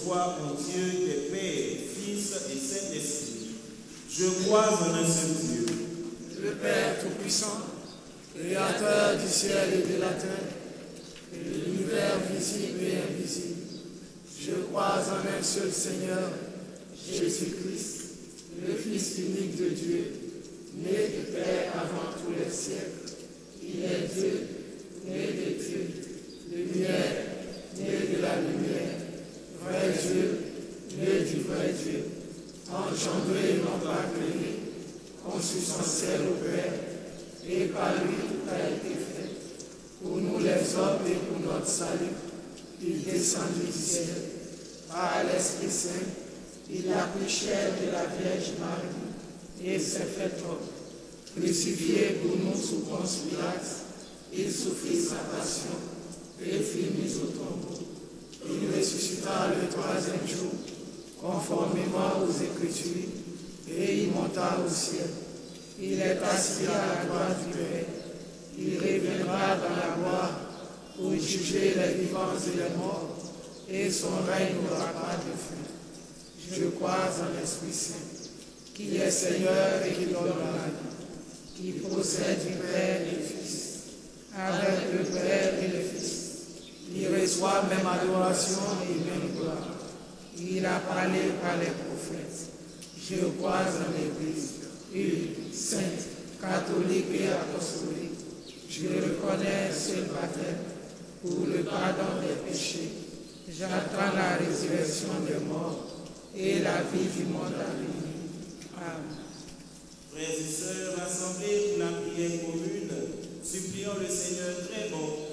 foi en Dieu qui est Père, Fils et Saint-Esprit. Je crois en un seul Dieu, le Père Tout-Puissant, Créateur du ciel et de la terre, et de l'univers visible et invisible. Je crois en un seul Seigneur, Jésus-Christ, le Fils unique de Dieu, né du Père avant tous les siècles. Il est Dieu, né de Dieu, lumière, né de la lumière, vrai Dieu, né du vrai Dieu, engendré non pas créé, conçu sans ciel au Père, et par lui tout a été fait. Pour nous les hommes et pour notre salut, il descendit du ciel. Par l'Esprit Saint, il a pris chair de la Vierge Marie et s'est fait homme. Crucifié pour nous sous Ponce Pilate, il souffrit sa passion et fut mis au tombeau. Il ressuscita le troisième jour, conformément aux Écritures, et il monta au ciel. Il est assis à la droite du Père. Il reviendra dans la gloire pour juger les vivants et les morts, et son règne n'aura pas de fin. Je crois en l'Esprit Saint, qui est Seigneur et qui donne la vie, qui procède du Père et du Fils, avec le Père et le Fils. Il reçoit même adoration et même gloire. Il a parlé par les prophètes. Je crois en l'Église, une, sainte, catholique et apostolique. Je reconnais ce baptême pour le pardon des péchés. J'attends la résurrection des morts et la vie du monde à venir. Amen. Frères et sœurs, rassemblés pour la prière commune, supplions le Seigneur très bon